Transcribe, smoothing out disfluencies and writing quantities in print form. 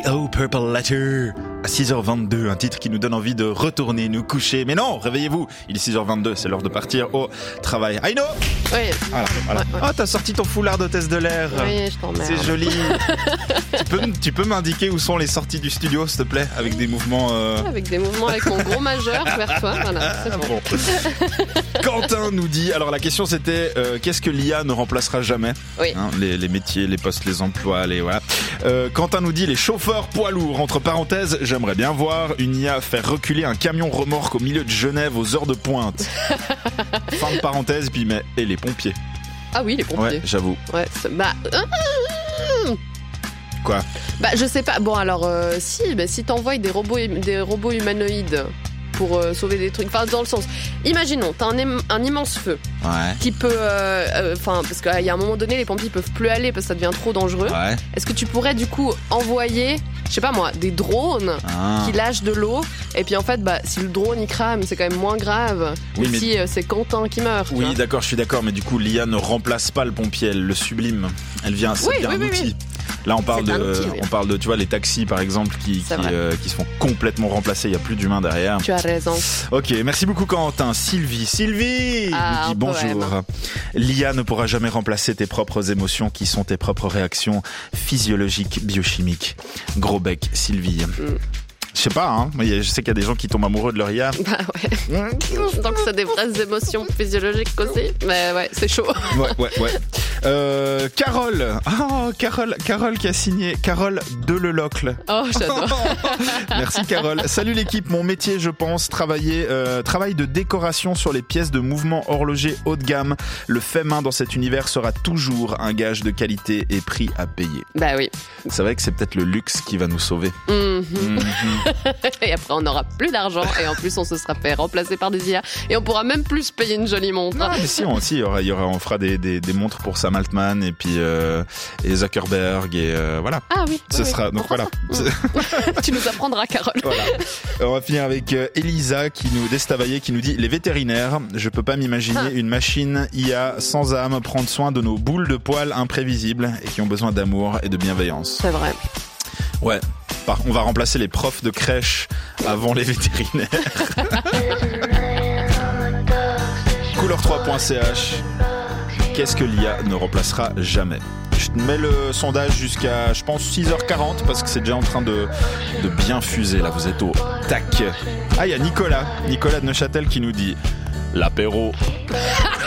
R.E.O. Purple Letter à 6h22, un titre qui nous donne envie de retourner nous coucher. Mais non, réveillez-vous, il est 6h22, c'est l'heure de partir au travail. Aïno! Oui. Voilà. Ouais. Oh, t'as sorti ton foulard d'hôtesse de l'air. Oui, je t'emmerde. C'est joli. tu peux m'indiquer où sont les sorties du studio, s'il te plaît, avec des mouvements... Avec des mouvements avec mon gros majeur vers toi, voilà, c'est bon. Quentin nous dit, alors la question c'était qu'est-ce que l'IA ne remplacera jamais? Oui. Les métiers, les postes, les emplois, voilà. Quentin nous dit les chauffeurs poids lourds, entre parenthèses, j'aimerais bien voir une IA faire reculer un camion remorque au milieu de Genève aux heures de pointe. Fin de parenthèse, puis mais et les pompiers. Ah oui, les pompiers. Ouais, j'avoue. Ouais, Quoi? Je sais pas. Bon alors si t'envoies des robots humanoïdes pour sauver des trucs, enfin dans le sens, imaginons t'as un immense feu qui peut parce qu'à y a un moment donné les pompiers peuvent plus aller parce que ça devient trop dangereux. Est-ce que tu pourrais du coup envoyer, je sais pas moi, des drones qui lâchent de l'eau et puis en fait si le drone il crame c'est quand même moins grave que si c'est Quentin qui meurt. Oui d'accord, je suis d'accord, mais du coup l'IA ne remplace pas le pompier, elle le sublime, elle vient, c'est bien un outil. Oui. Là, on parle de, tu vois, les taxis, par exemple, qui se font complètement remplacer. Il n'y a plus d'humains derrière. Tu as raison. Ok, merci beaucoup, Quentin. Sylvie nous dit bonjour. L'IA ne pourra jamais remplacer tes propres émotions, qui sont tes propres réactions physiologiques, biochimiques. Gros bec, Sylvie. Je sais pas, mais je sais qu'il y a des gens qui tombent amoureux de leur IA. Bah ouais. Donc c'est des vraies émotions physiologiques aussi. Mais ouais, c'est chaud. Ouais. Carole qui a signé. Carole Delelocle. Oh, j'adore. Merci Carole. Salut l'équipe, mon métier, je pense, travail de décoration sur les pièces de mouvement horloger haut de gamme. Le fait main dans cet univers sera toujours un gage de qualité et prix à payer. Bah oui. C'est vrai que c'est peut-être le luxe qui va nous sauver. Et après on n'aura plus d'argent et en plus on se sera fait remplacer par des IA et on pourra même plus payer une jolie montre. Non, mais si, on fera des montres pour Sam Altman et puis et Zuckerberg et voilà. Ah oui. Ce sera donc voilà. Tu nous apprendras, Carole. Voilà. On va finir avec Elisa d'Estavayer qui nous dit les vétérinaires, je peux pas m'imaginer une machine IA sans âme prendre soin de nos boules de poils imprévisibles et qui ont besoin d'amour et de bienveillance. C'est vrai. Ouais. On va remplacer les profs de crèche avant les vétérinaires. Couleur3.ch. Qu'est-ce que l'IA ne remplacera jamais? Je mets le sondage jusqu'à, je pense, 6h40 parce que c'est déjà en train de bien fuser. Là, vous êtes au tac. Ah, il y a Nicolas de Neuchâtel qui nous dit l'apéro.